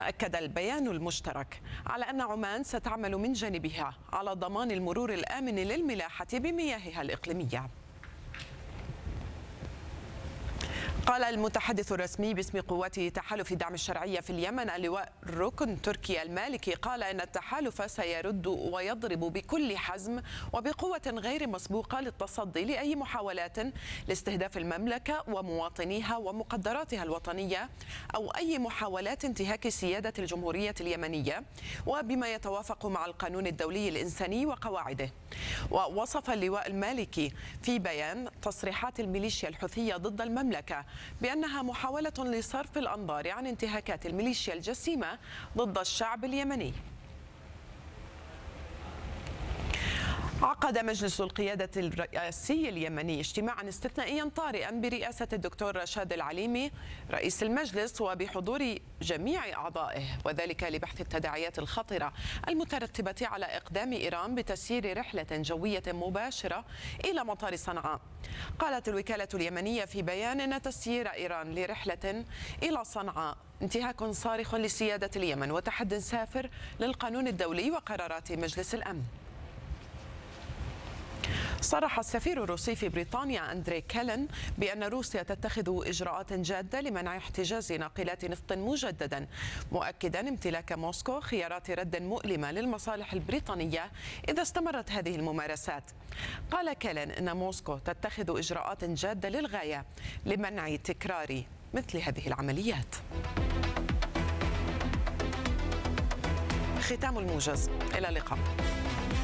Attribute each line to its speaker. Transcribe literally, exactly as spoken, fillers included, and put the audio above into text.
Speaker 1: أكد البيان المشترك على أن عمان ستعمل من جانبها على ضمان المرور الآمن للملاحة بمياهها الإقليمية. قال المتحدث الرسمي باسم قوات تحالف دعم الشرعية في اليمن اللواء ركن تركي المالكي قال إن التحالف سيرد ويضرب بكل حزم وبقوة غير مسبوقة للتصدي لأي محاولات لاستهداف المملكة ومواطنيها ومقدراتها الوطنية أو أي محاولات انتهاك سيادة الجمهورية اليمنية وبما يتوافق مع القانون الدولي الإنساني وقواعده. ووصف اللواء المالكي في بيان تصريحات الميليشيا الحوثية ضد المملكة بأنها محاولة لصرف الأنظار عن انتهاكات الميليشيا الجسيمة ضد الشعب اليمني. عقد مجلس القيادة الرئاسي اليمني اجتماعا استثنائيا طارئا برئاسة الدكتور رشاد العليمي رئيس المجلس وبحضور جميع أعضائه، وذلك لبحث التداعيات الخطرة المترتبة على إقدام إيران بتسيير رحلة جوية مباشرة إلى مطار صنعاء. قالت الوكالة اليمنية في بيان أن تسيير إيران لرحلة إلى صنعاء انتهاك صارخ لسيادة اليمن وتحد سافر للقانون الدولي وقرارات مجلس الأمن. صرح السفير الروسي في بريطانيا أندري كيلن بأن روسيا تتخذ إجراءات جادة لمنع احتجاز ناقلات نفط مجددا، مؤكدا امتلاك موسكو خيارات رد مؤلمة للمصالح البريطانية إذا استمرت هذه الممارسات. قال كيلن أن موسكو تتخذ إجراءات جادة للغاية لمنع تكرار مثل هذه العمليات. ختام الموجز، إلى اللقاء.